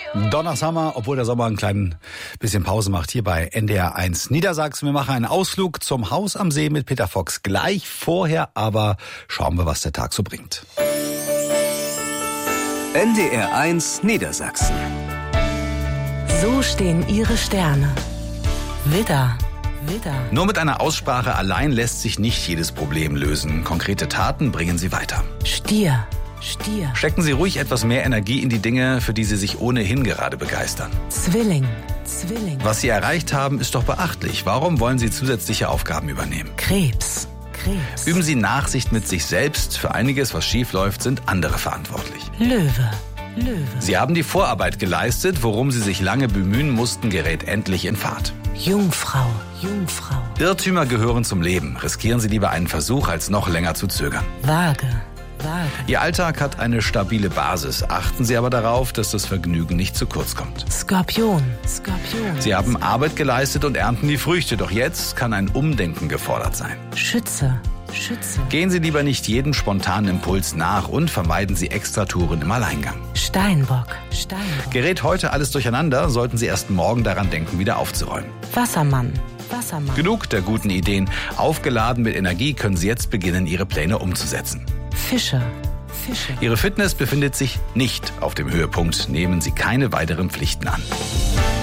Donnersommer, obwohl der Sommer ein klein bisschen Pause macht, hier bei NDR 1 Niedersachsen. Wir machen einen Ausflug zum Haus am See mit Peter Fox. Gleich vorher aber schauen wir, was der Tag so bringt. NDR 1 Niedersachsen. So stehen ihre Sterne. Widder. Nur mit einer Aussprache allein lässt sich nicht jedes Problem lösen. Konkrete Taten bringen sie weiter. Stier. Stecken Sie ruhig etwas mehr Energie in die Dinge, für die Sie sich ohnehin gerade begeistern. Zwilling. Was Sie erreicht haben, ist doch beachtlich. Warum wollen Sie zusätzliche Aufgaben übernehmen? Krebs. Üben Sie Nachsicht mit sich selbst. Für einiges, was schief läuft, sind andere verantwortlich. Löwe. Sie haben die Vorarbeit geleistet. Worum Sie sich lange bemühen mussten, gerät endlich in Fahrt. Jungfrau. Irrtümer gehören zum Leben. Riskieren Sie lieber einen Versuch, als noch länger zu zögern. Waage. Ihr Alltag hat eine stabile Basis. Achten Sie aber darauf, dass das Vergnügen nicht zu kurz kommt. Skorpion. Sie haben Arbeit geleistet und ernten die Früchte. Doch jetzt kann ein Umdenken gefordert sein. Schütze. Gehen Sie lieber nicht jedem spontanen Impuls nach und vermeiden Sie Extratouren im Alleingang. Steinbock. Gerät heute alles durcheinander, sollten Sie erst morgen daran denken, wieder aufzuräumen. Wassermann. Genug der guten Ideen. Aufgeladen mit Energie können Sie jetzt beginnen, Ihre Pläne umzusetzen. Fische. Ihre Fitness befindet sich nicht auf dem Höhepunkt. Nehmen Sie keine weiteren Pflichten an.